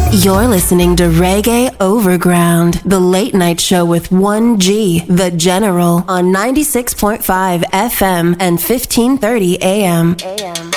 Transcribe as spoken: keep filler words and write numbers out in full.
You're listening to Reggae Overground, the late night show with one G, The General, on ninety-six point five F M and fifteen thirty A M. A M.